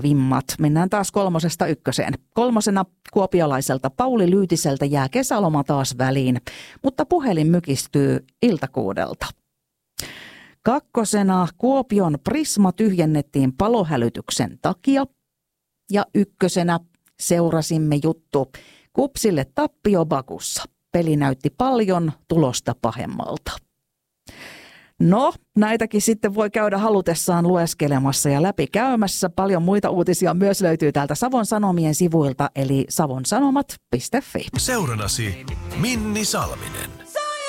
Vimmat. Mennään taas 3:1. 3. kuopiolaiselta Pauli Lyytiseltä jää kesäloma taas väliin, mutta puhelin mykistyy iltakuudelta. 2. Kuopion Prisma tyhjennettiin palohälytyksen takia. Ja 1. seurasimme juttu Kupsille tappio Bakussa. Peli näytti paljon tulosta pahemmalta. No, näitäkin sitten voi käydä halutessaan lueskelemassa ja läpikäymässä. Paljon muita uutisia myös löytyy täältä Savon Sanomien sivuilta, eli savonsanomat.fi. Seurannasi Minni Salminen.